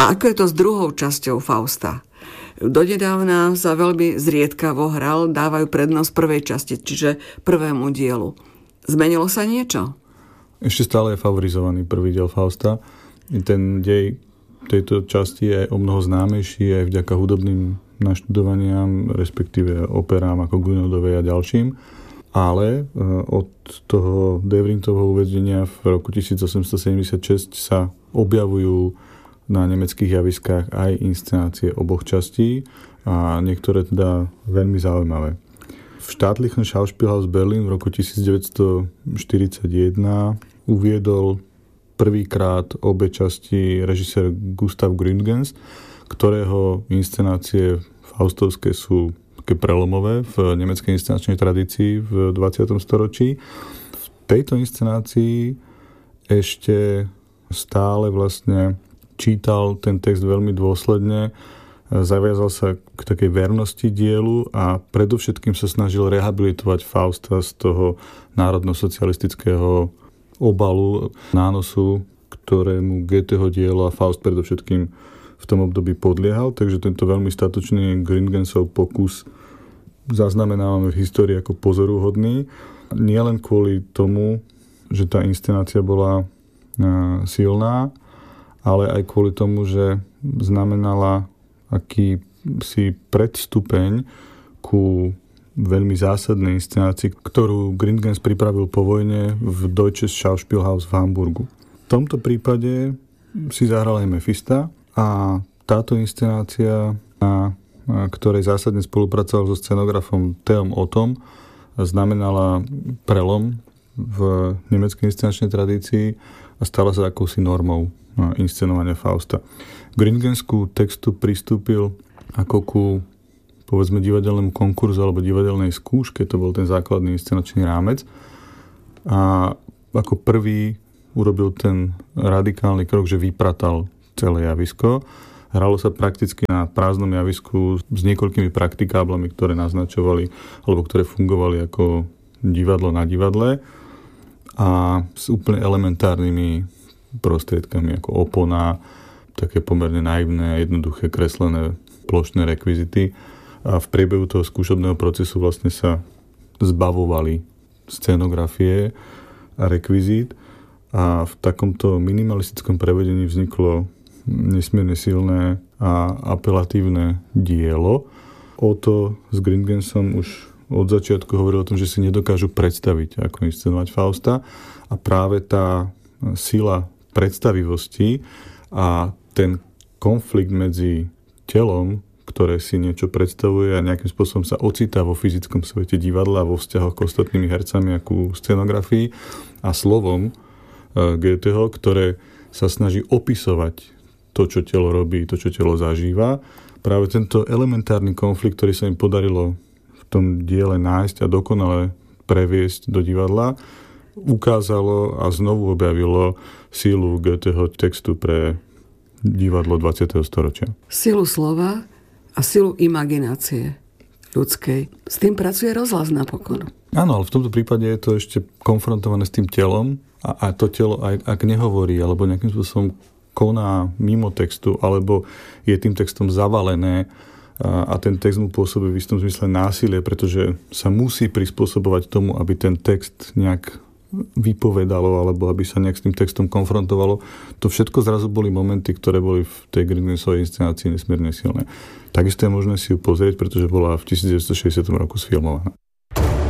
A ako je to s druhou časťou Fausta? Donedávna sa veľmi zriedkavo hral, dávajú prednosť prvej časti, čiže prvému dielu. Zmenilo sa niečo? Ešte stále je favorizovaný prvý diel Fausta. Ten dej tejto časti je o mnoho známejší aj vďaka hudobným naštudovaniam, respektíve operám ako Guinodovej a ďalším. Ale od toho Devrintovho uvedenia v roku 1876 sa objavujú na nemeckých javiskách aj inscenácie oboch častí a niektoré teda veľmi zaujímavé. V Staatlichen Schauspielhaus Berlin v roku 1941 uviedol prvýkrát obe časti režisér Gustav Gründgens, ktorého inscenácie faustovské sú také prelomové v nemeckej inscenačnej tradícii v 20. storočí. V tejto inscenácii ešte stále vlastne čítal ten text veľmi dôsledne, zaviazal sa k takej vernosti dielu a predovšetkým sa snažil rehabilitovať Fausta z toho národno-socialistického obalu, nánosu, ktorému Goetheho dielo a Faust predovšetkým v tom období podliehal. Takže tento veľmi statočný Gründgensov pokus zaznamenávame v histórii ako pozoruhodný. Nielen kvôli tomu, že tá inscenácia bola silná, ale aj kvôli tomu, že znamenala akýsi predstupeň ku veľmi zásadnej inscenácii, ktorú Gründgens pripravil po vojne v Deutsches Schauspielhaus v Hamburgu. V tomto prípade si zahral aj Mefista a táto inscenácia, na ktorej zásadne spolupracoval so scenografom Theom Ottom, znamenala prelom v nemeckej inscenačnej tradícii a stala sa akousi normou inscenovania Fausta. Gründgensku textu pristúpil ako ku, povedzme, divadelnému konkurzu alebo divadelnej skúške, to bol ten základný inscenačný rámec. A ako prvý urobil ten radikálny krok, že vypratal celé javisko. Hralo sa prakticky na prázdnom javisku s niekoľkými praktikáblami, ktoré naznačovali alebo ktoré fungovali ako divadlo na divadle a s úplne elementárnymi prostriedkami ako opona, také pomerne naivné a jednoduché kreslené plošné rekvizity. A v priebehu toho skúšobného procesu vlastne sa zbavovali scenografie a rekvizít a v takomto minimalistickom prevedení vzniklo nesmierne silné a apelatívne dielo. Otto s Gründgensom už od začiatku hovoril o tom, že si nedokážu predstaviť, ako inscenovať Fausta a práve tá sila predstavivosti a ten konflikt medzi telom, ktoré si niečo predstavuje a nejakým spôsobom sa ocitá vo fyzickom svete divadla, vo vzťahoch k ostatnými hercami a ku scenografii a slovom Goetheho, ktoré sa snaží opisovať to, čo telo robí, to, čo telo zažíva. Práve tento elementárny konflikt, ktorý sa im podarilo v tom diele nájsť a dokonale previesť do divadla, ukázalo a znovu objavilo sílu Goetheho textu pre divadlo 20. storočia. Silu slova a silu imaginácie ľudskej. S tým pracuje rozhlas napokon. Áno, ale v tomto prípade je to ešte konfrontované s tým telom a to telo, aj ak nehovorí alebo nejakým spôsobom koná mimo textu alebo je tým textom zavalené a ten text mu pôsobí v istom zmysle násilie, pretože sa musí prispôsobovať tomu, aby ten text nejak vypovedalo alebo aby sa nejak s tým textom konfrontovalo. To všetko zrazu boli momenty, ktoré boli v tej Gründgensovej inscenácii nesmierne silné. Takisto je možné si ju pozrieť, pretože bola v 1960 roku sfilmovaná.